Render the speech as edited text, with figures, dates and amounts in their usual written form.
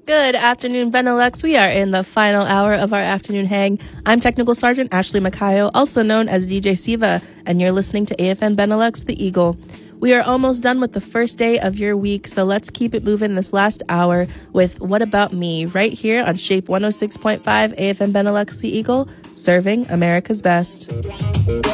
Good afternoon, Benelux. We are in the final hour of our afternoon hang. I'm Technical Sergeant Ashley Macayo, also known as DJ Siva, and you're listening to AFN Benelux, The Eagle. We are almost done with the first day of your week, so let's keep it moving this last hour with What About Me, right here on Shape 106.5 AFN Benelux, The Eagle, serving America's best.